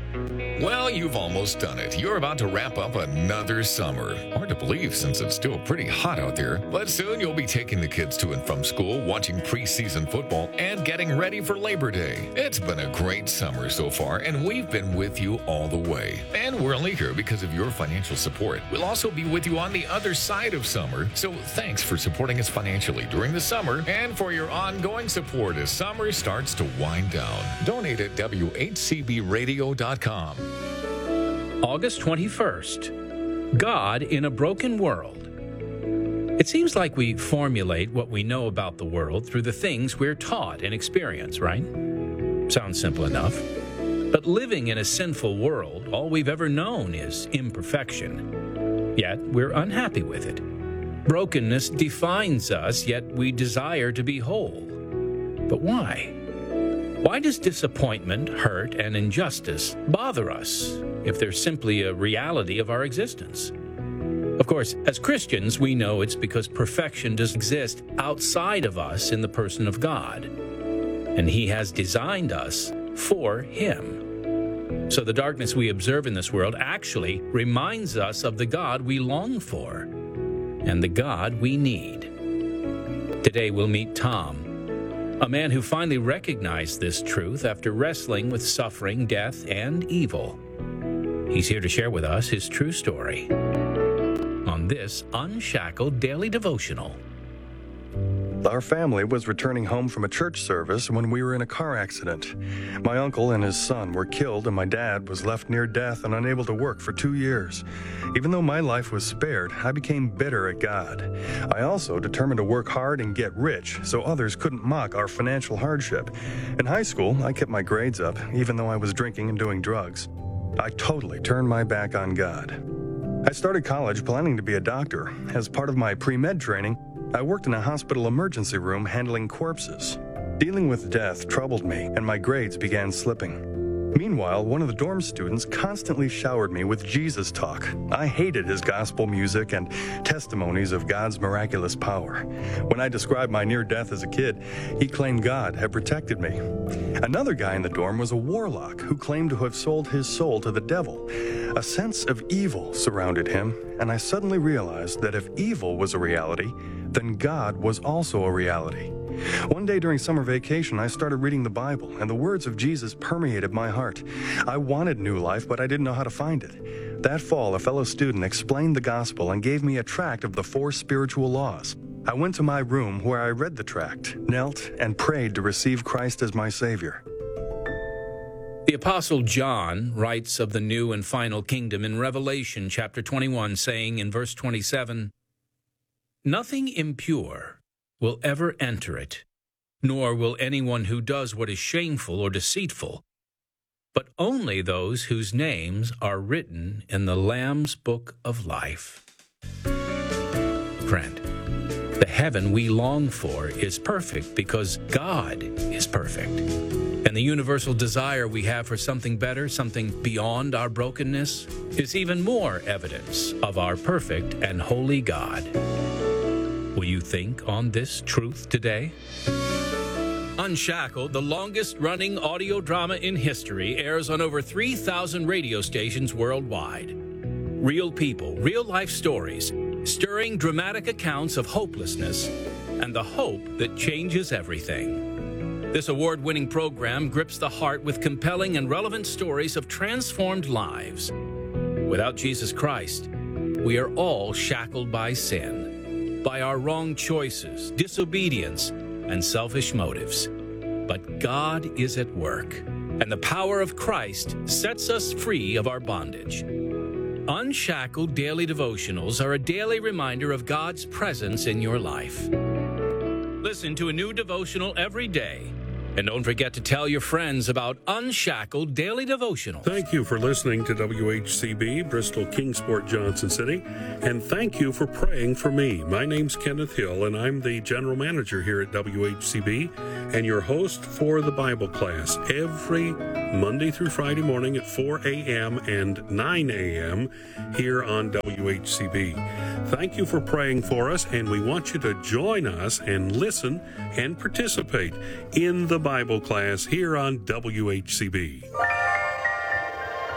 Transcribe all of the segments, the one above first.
Well, you've almost done it. You're about to wrap up another summer. Hard to believe since it's still pretty hot out there. But soon you'll be taking the kids to and from school, watching preseason football, and getting ready for Labor Day. It's been a great summer so far, and we've been with you all the way. And we're only here because of your financial support. We'll also be with you on the other side of summer. So thanks for supporting us financially during the summer and for your ongoing support as summer starts to wind down. Donate at WHCBradio.com. August 21st, God in a Broken World. It seems like we formulate what we know about the world through the things we're taught and experience, right? Sounds simple enough. But living in a sinful world, all we've ever known is imperfection. Yet we're unhappy with it. Brokenness defines us, yet we desire to be whole. But why? Why does disappointment, hurt, and injustice bother us if they're simply a reality of our existence? Of course, as Christians, we know it's because perfection does exist outside of us in the person of God, and He has designed us for Him. So the darkness we observe in this world actually reminds us of the God we long for and the God we need. Today we'll meet Tom, a man who finally recognized this truth after wrestling with suffering, death, and evil. He's here to share with us his true story on this Unshackled Daily Devotional. Our family was returning home from a church service when we were in a car accident. My uncle and his son were killed, and my dad was left near death and unable to work for 2 years. Even though my life was spared, I became bitter at God. I also determined to work hard and get rich so others couldn't mock our financial hardship. In high school, I kept my grades up, even though I was drinking and doing drugs. I totally turned my back on God. I started college planning to be a doctor. As part of my pre-med training, I worked in a hospital emergency room handling corpses. Dealing with death troubled me, and my grades began slipping. Meanwhile, one of the dorm students constantly showered me with Jesus talk. I hated his gospel music and testimonies of God's miraculous power. When I described my near death as a kid, he claimed God had protected me. Another guy in the dorm was a warlock who claimed to have sold his soul to the devil. A sense of evil surrounded him, and I suddenly realized that if evil was a reality, then God was also a reality. One day during summer vacation, I started reading the Bible, and the words of Jesus permeated my heart. I wanted new life, but I didn't know how to find it. That fall, a fellow student explained the gospel and gave me a tract of the 4 spiritual laws. I went to my room where I read the tract, knelt, and prayed to receive Christ as my Savior. The Apostle John writes of the new and final kingdom in Revelation chapter 21, saying in verse 27, "Nothing impure will ever enter it, nor will anyone who does what is shameful or deceitful, but only those whose names are written in the Lamb's book of life." Friend, the heaven we long for is perfect because God is perfect. And the universal desire we have for something better, something beyond our brokenness, is even more evidence of our perfect and holy God. Will you think on this truth today? Unshackled, the longest-running audio drama in history, airs on over 3,000 radio stations worldwide. Real people, real-life stories, stirring dramatic accounts of hopelessness and the hope that changes everything. This award-winning program grips the heart with compelling and relevant stories of transformed lives. Without Jesus Christ, we are all shackled by sin, by our wrong choices, disobedience, and selfish motives. But God is at work, and the power of Christ sets us free of our bondage. Unshackled Daily Devotionals are a daily reminder of God's presence in your life. Listen to a new devotional every day. And don't forget to tell your friends about Unshackled Daily Devotional. Thank you for listening to WHCB, Bristol Kingsport, Johnson City. And thank you for praying for me. My name's Kenneth Hill, and I'm the general manager here at WHCB and your host for the Bible class every Monday through Friday morning at 4 a.m. and 9 a.m. here on WHCB. Thank you for praying for us, and we want you to join us and listen and participate in the Bible class here on WHCB.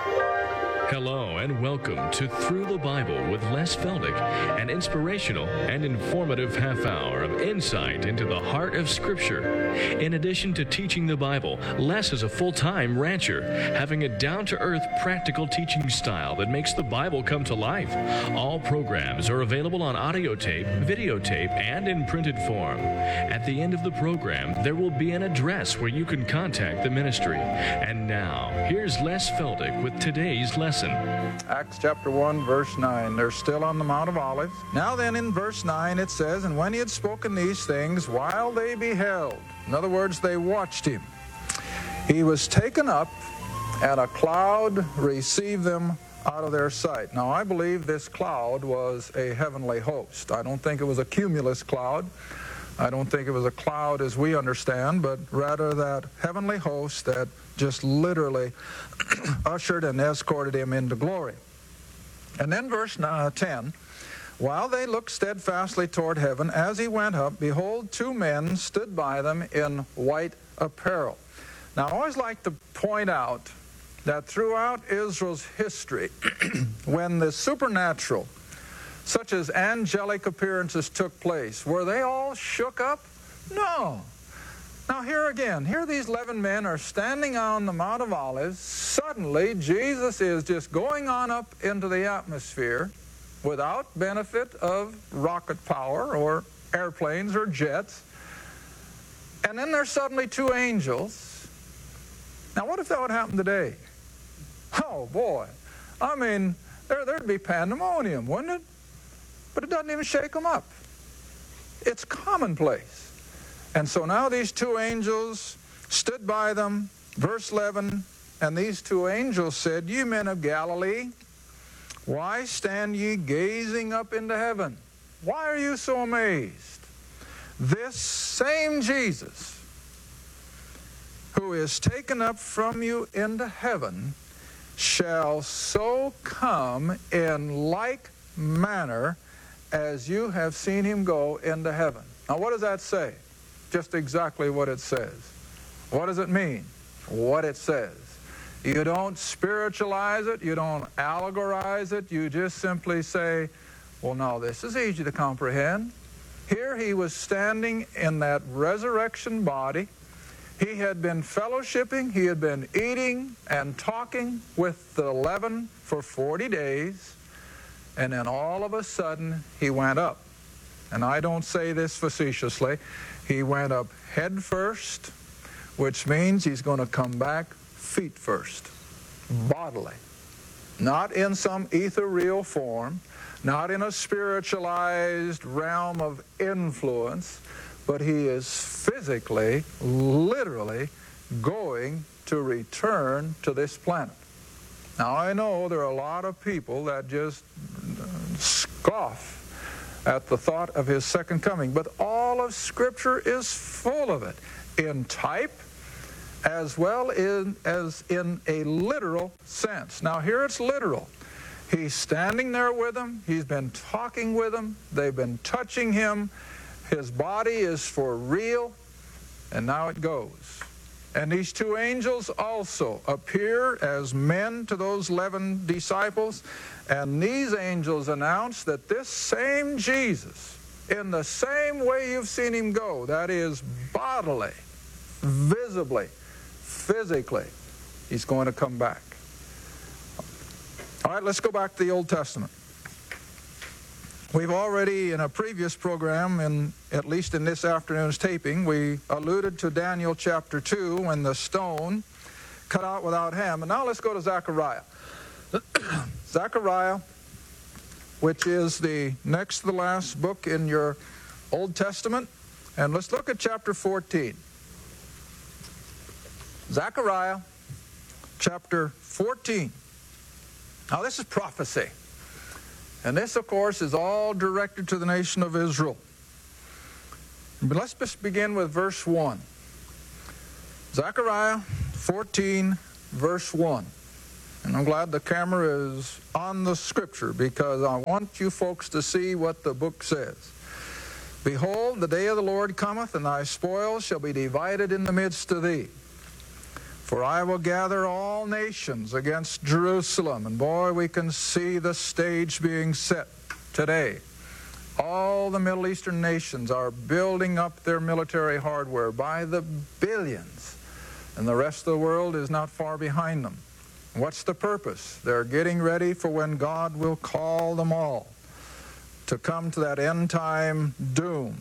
Hello and welcome to Through the Bible with Les Feldick, an inspirational and informative half hour of insight into the heart of Scripture. In addition to teaching the Bible, Les is a full-time rancher, having a down-to-earth practical teaching style that makes the Bible come to life. All programs are available on audio tape, videotape, and in printed form. At the end of the program, there will be an address where you can contact the ministry. And now, here's Les Feldick with today's lesson. Acts chapter 1, verse 9. They're still on the Mount of Olives. Now then, in verse 9 it says, "And when he had spoken these things, while they beheld," in other words, they watched him, "he was taken up, and a cloud received them out of their sight." Now, I believe this cloud was a heavenly host. I don't think it was a cumulus cloud. I don't think it was a cloud as we understand, but rather that heavenly host that just literally ushered and escorted him into glory. And then verse 10, "While they looked steadfastly toward heaven, as he went up, behold, two men stood by them in white apparel." Now, I always like to point out that throughout Israel's history, when the supernatural, such as angelic appearances, took place, were they all shook up? No. Now here again, here these 11 men are standing on the Mount of Olives. Suddenly, Jesus is just going on up into the atmosphere without benefit of rocket power or airplanes or jets. And then there's suddenly two angels. Now what if that would happen today? Oh boy, I mean, there'd be pandemonium, wouldn't it? But it doesn't even shake them up. It's commonplace. And so now these two angels stood by them, verse 11, "And these two angels said, Ye men of Galilee, why stand ye gazing up into heaven? Why are you so amazed? This same Jesus, who is taken up from you into heaven, shall so come in like manner as you have seen him go into heaven." Now what does that say? Just exactly what it says. What does it mean? What it says. You don't spiritualize it, you don't allegorize it, you just simply say, well, now this is easy to comprehend. Here he was standing in that resurrection body. He had been fellowshipping, he had been eating and talking with the 11 for 40 days. And then all of a sudden, he went up. And I don't say this facetiously. He went up head first, which means he's going to come back feet first, bodily. Not in some ethereal form, not in a spiritualized realm of influence, but he is physically, literally going to return to this planet. Now, I know there are a lot of people that just scoff at the thought of his second coming, but all of Scripture is full of it, in type as well as in a literal sense. Now, here it's literal. He's standing there with them. He's been talking with them. They've been touching him. His body is for real, and now it goes. And these two angels also appear as men to those 11 disciples. And these angels announce that this same Jesus, in the same way you've seen him go, that is bodily, visibly, physically, he's going to come back. All right, let's go back to the Old Testament. We've already, in a previous program, at least in this afternoon's taping, we alluded to Daniel chapter 2 when the stone cut out without hand. And now let's go to Zechariah. Zechariah, which is the next to the last book in your Old Testament. And let's look at chapter 14. Zechariah chapter 14. Now this is prophecy. And this, of course, is all directed to the nation of Israel. But let's just begin with verse 1. Zechariah 14, verse 1. And I'm glad the camera is on the Scripture, because I want you folks to see what the book says. "Behold, the day of the Lord cometh, and thy spoils shall be divided in the midst of thee. For I will gather all nations against Jerusalem. And boy, we can see the stage being set today. All the Middle Eastern nations are building up their military hardware by the billions. And the rest of the world is not far behind them. What's the purpose? They're getting ready for when God will call them all to come to that end-time doom